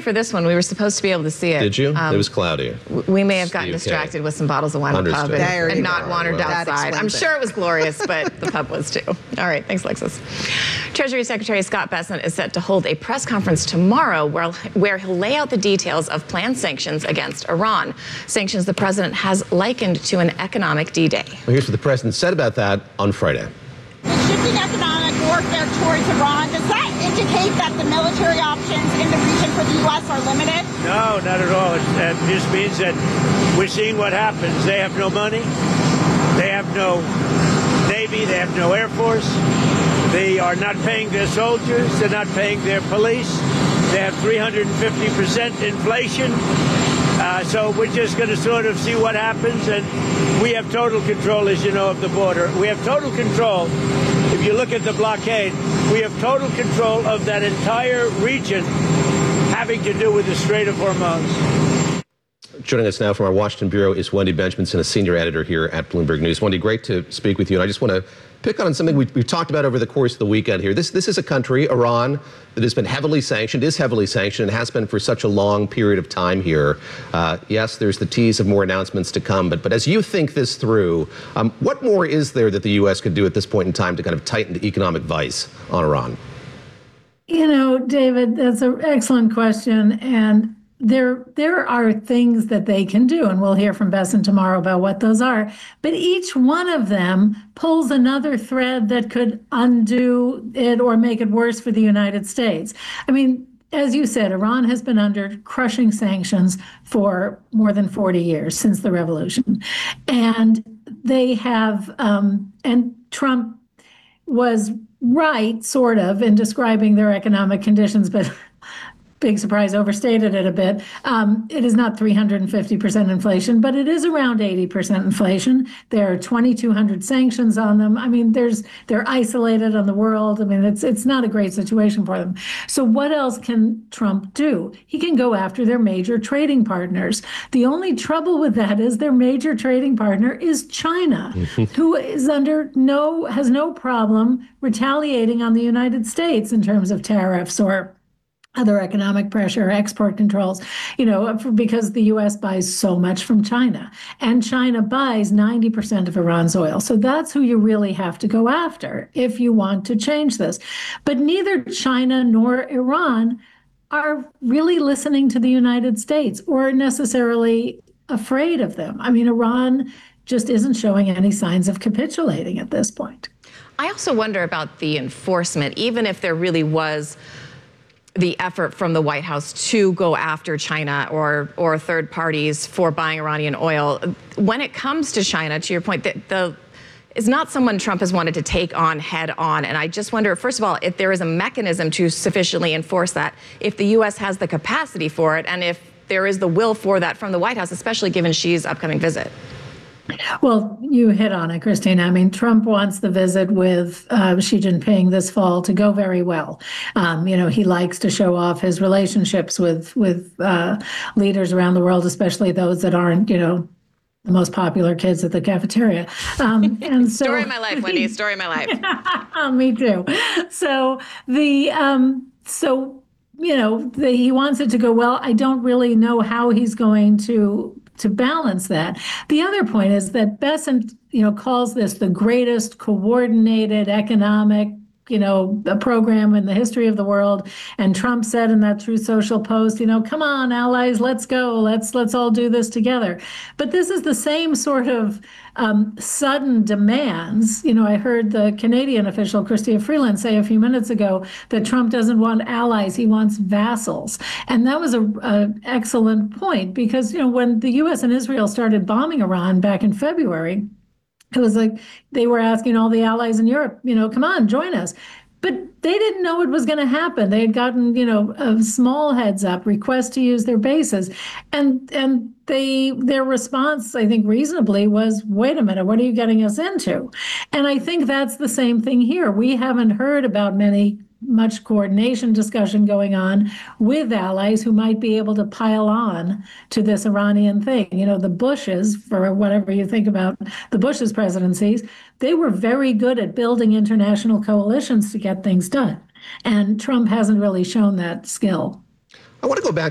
for this one. We were supposed to be able to see it. Did you? It was cloudy. We may have gotten distracted with some bottles of wine in the pub and not wandered outside. I'm sure it was glorious, but the pub was too. All right, thanks, Lexus. Treasury Secretary Scott Bessent is set to hold a press conference tomorrow where he'll lay out the details of planned sanctions against Iran. Sanctions the president has likened to an economic D-Day. Well, here's what the president said about that on Friday. The shifting economic warfare towards Iran, does that indicate that the military options in the region for the U.S. are limited? No, not at all. It just means that we're seeing what happens. They have no money. They have no Navy. They have no Air Force. They are not paying their soldiers. They're not paying their police. They have 350% inflation. So we're just going to sort of see what happens. And we have total control, as you know, of the border. We have total control. If you look at the blockade, we have total control of that entire region having to do with the Strait of Hormuz. Joining us now from our Washington bureau is Wendy Benjaminson, a senior editor here at Bloomberg News. Wendy, great to speak with you. And I just want to pick on something we've talked about over the course of the weekend here. This is a country, Iran, that has been heavily sanctioned, is heavily sanctioned, and has been for such a long period of time here. Yes, there's the tease of more announcements to come, but as you think this through, what more is there that the U.S. could do at this point in time to kind of tighten the economic vice on Iran? You know, David, that's an excellent question. And there are things that they can do, and we'll hear from Bessent tomorrow about what those are. But each one of them pulls another thread that could undo it or make it worse for the United States. I mean, as you said, Iran has been under crushing sanctions for more than 40 years, since the revolution. And they have, and Trump was right, sort of, in describing their economic conditions, but big surprise, overstated it a bit. It is not 350% inflation, but it is around 80% inflation. There are 2,200 sanctions on them. I mean, they're isolated on the world. I mean, it's not a great situation for them. So what else can Trump do? He can go after their major trading partners. The only trouble with that is their major trading partner is China, who is has no problem retaliating on the United States in terms of tariffs or other economic pressure, export controls, because the U.S. buys so much from China. And China buys 90% of Iran's oil. So that's who you really have to go after if you want to change this. But neither China nor Iran are really listening to the United States or necessarily afraid of them. I mean, Iran just isn't showing any signs of capitulating at this point. I also wonder about the enforcement, even if there really was the effort from the White House to go after China or third parties for buying Iranian oil. When it comes to China, to your point, is not someone Trump has wanted to take on head on. And I just wonder, first of all, if there is a mechanism to sufficiently enforce that, if the U.S. has the capacity for it, and if there is the will for that from the White House, especially given Xi's upcoming visit. Well, you hit on it, Christina. I mean, Trump wants the visit with Xi Jinping this fall to go very well. He likes to show off his relationships with leaders around the world, especially those that aren't, the most popular kids at the cafeteria. And so, story of my life, Wendy. Story of my life. Me too. So he wants it to go well. I don't really know how he's going to balance that. The other point is that Bessent, calls this the greatest coordinated economic, a program in the history of the world. And Trump said in that Truth Social post, come on, allies, let's go. Let's all do this together. But this is the same sort of sudden demands. I heard the Canadian official, Chrystia Freeland, say a few minutes ago that Trump doesn't want allies, he wants vassals. And that was an excellent point because, when the U.S. and Israel started bombing Iran back in February, it was like they were asking all the allies in Europe, come on, join us. But they didn't know it was going to happen. They had gotten, a small heads up request to use their bases. And their response, I think reasonably, was, wait a minute, what are you getting us into? And I think that's the same thing here. We haven't heard about much coordination discussion going on with allies who might be able to pile on to this Iranian thing. The Bushes, for whatever you think about the Bush's presidencies, they were very good at building international coalitions to get things done. And Trump hasn't really shown that skill. I want to go back